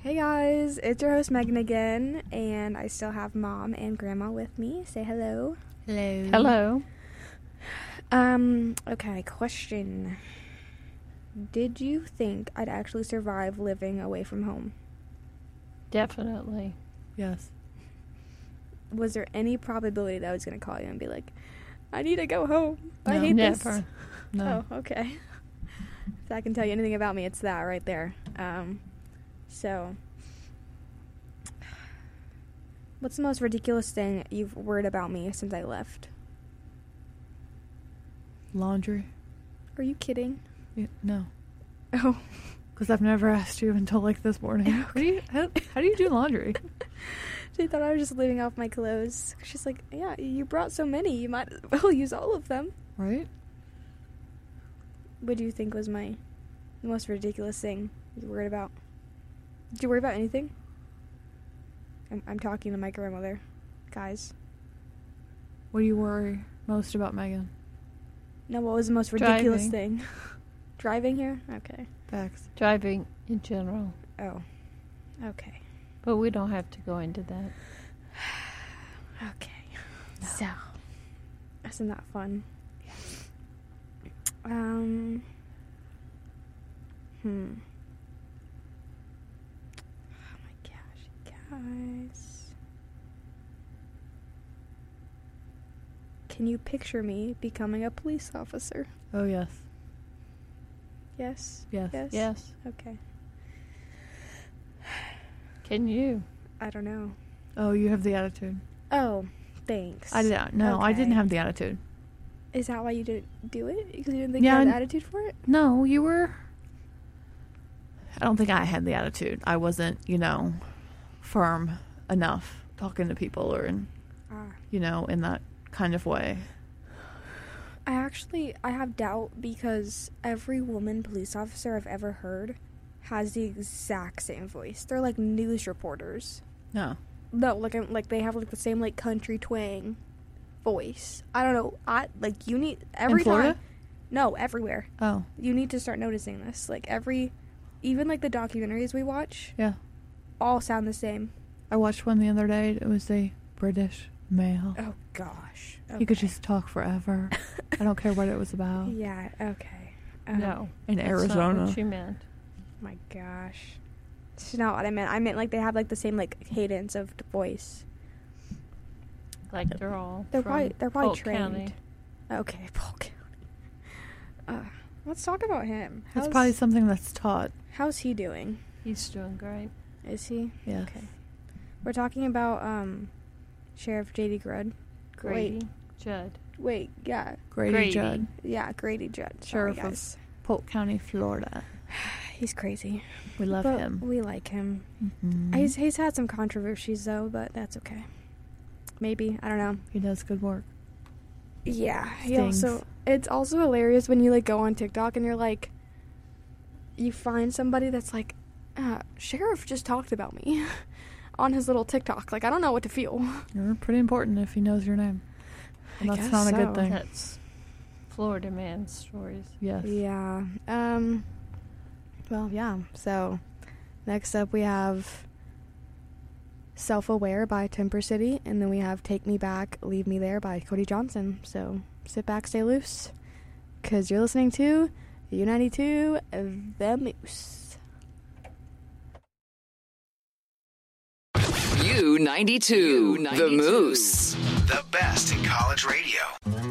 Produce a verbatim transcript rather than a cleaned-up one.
Hey guys, it's your host Megan again, and I still have Mom and Grandma with me. Say hello. Hello. Hello. Um, okay, question. Did you think I'd actually survive living away from home? Definitely. Yes. Was there any probability that I was going to call you and be like, I need to go home. I No. hate Never. this. No. Oh, okay. If I can tell you anything about me, it's that right there. Um, so, what's the most ridiculous thing you've worried about me since I left? Laundry? Are you kidding? Yeah, no. Oh. Because I've never asked you until like this morning. How, do you, how, how do you do laundry? She thought I was just leaving off my clothes. She's like, yeah, you brought so many, you might as well use all of them. Right? What do you think was my most ridiculous thing you worried about? Did you worry about anything? I'm, I'm talking to my grandmother. Guys. What do you worry most about, Megan? No, what was the most ridiculous Driving. thing? Driving here? Okay. Facts. Driving in general. Oh. Okay. But we don't have to go into that. Okay. So. Isn't that fun? Um. Hmm. Oh my gosh, guys. Can you picture me becoming a police officer? Oh, yes. Yes? Yes. Yes? Yes. Okay. Can you? I don't know. Oh, you have the attitude. Oh, thanks. I didn't. No, I didn't Okay. have the attitude. Is that why you didn't do it? Because you didn't think Yeah, you had the I- attitude for it? No, you were... I don't think I had the attitude. I wasn't, you know, firm enough talking to people or, in, Ah. you know, in that kind of way. I actually, I have doubt because every woman police officer I've ever heard has the exact same voice. They're like news reporters. No. No, like I'm, like they have like the same like country twang voice. I don't know. I like you need every In Florida? time. No, everywhere. Oh. You need to start noticing this. Like every, even like the documentaries we watch, Yeah. all sound the same. I watched one the other day. It was a British male. Oh gosh. He could Okay. just talk forever. I don't care what it was about. Yeah. Okay. Um, No. In That's Arizona. not what she meant. My gosh. That's not what I meant. I meant like they have like the same like cadence of the voice. Like they're all They're from probably they're probably Polk trained. County. Okay, Polk County. Uh, let's talk about him. It's How's, probably something that's taught. how's he doing? He's doing great. Is he? Yes. Okay. We're talking about um Sheriff J D Grudd. Grady Judd. Wait, yeah. Grady, Grady. Judd, Yeah, Grady Judd. Sorry, Sheriff of guys. Polk County, Florida. He's crazy. We love but him. We like him. Mhm. He's he's had some controversies though, but that's okay. Maybe, I don't know. He does good work. Yeah, he Stings. also it's also hilarious when you like go on TikTok and you're like you find somebody that's like uh, Sheriff just talked about me on his little TikTok. Like I don't know what to feel. You're pretty important if he knows your name. And I that's guess not a good so. thing. That's Florida man stories. Yes. Yeah. Um well, yeah. So next up we have Self-Aware by Temper City, and then we have Take Me Back, Leave Me There by Cody Johnson. So sit back, stay loose, because you're listening to U ninety-two The Moose. U ninety-two, The Moose. The best in college radio.